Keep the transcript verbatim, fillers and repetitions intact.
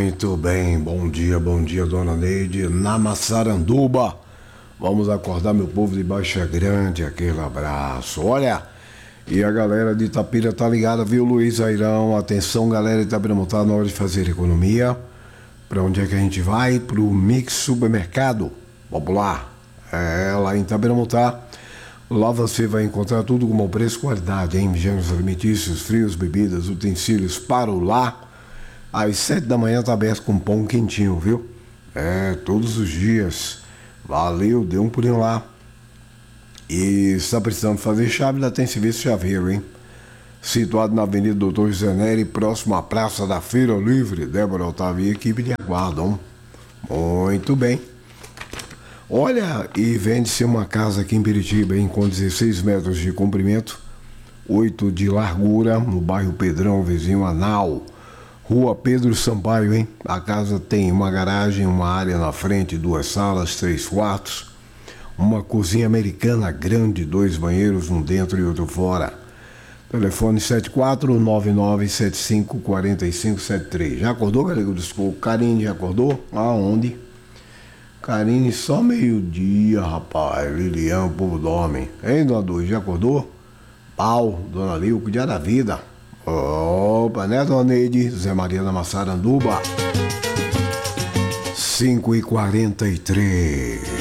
Muito bem, bom dia, bom dia, dona Neide, na Massaranduba. Vamos acordar meu povo de Baixa Grande, aquele abraço. Olha, e a galera de Itapira tá ligada, viu, Luiz Airão? Atenção, galera de Itapira, na hora de fazer economia. Para onde é que a gente vai? Pro Mix Supermercado. Vamos lá. É, lá em Itabiramuntá. Lá você vai encontrar tudo com bom preço e qualidade, hein? Gêneros alimentícios, frios, bebidas, utensílios para o lar. Às sete da manhã tá aberto com pão quentinho, viu? É, todos os dias. Valeu, dê um pulinho lá. E se tá precisando fazer chave, lá tem serviço chaveiro, hein? Situado na Avenida Doutor José Neri, próximo à Praça da Feira Livre. Débora Otávio e equipe de aguardam. Muito bem. Olha, e vende-se uma casa aqui em Piritiba, hein, com dezesseis metros de comprimento, oito de largura, no bairro Pedrão, vizinho a Nau, Rua Pedro Sampaio, hein? A casa tem uma garagem, uma área na frente, duas salas, três quartos, uma cozinha americana grande, dois banheiros, um dentro e outro fora. Telefone sete quatro nove nove sete cinco quatro cinco sete três. Já acordou, galera? Desculpa, Karine já acordou? Aonde? Karine, só meio-dia, rapaz. Lilian, o povo dorme. Hein, dona Dor, já acordou? Pau, dona Lil, cuidar da vida. Opa, né, dona Neide? Zé Maria da Massaranduba. cinco e quarenta e três.